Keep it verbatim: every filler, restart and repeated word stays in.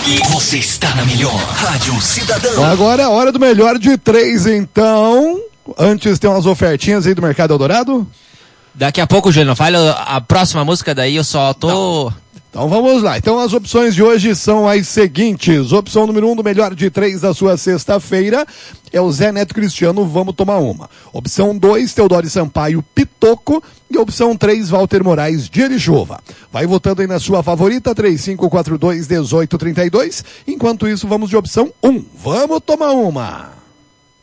Você está na melhor Rádio Cidadão. Agora é a hora do melhor de três, então. Antes tem umas ofertinhas aí do Mercado Eldorado? Daqui a pouco, Júlio, não fala a próxima música, daí eu só tô... Não. Então vamos lá. Então as opções de hoje são as seguintes. Opção número um do melhor de três da sua sexta-feira é o Zé Neto Cristiano, Vamos Tomar Uma. Opção dois, Teodoro Sampaio, Pitoco. E opção três, Walter Moraes, Dia de Chuva. Vai votando aí na sua favorita, três cinco quatro dois, um oito três dois. Enquanto isso, vamos de opção um. Vamos tomar uma.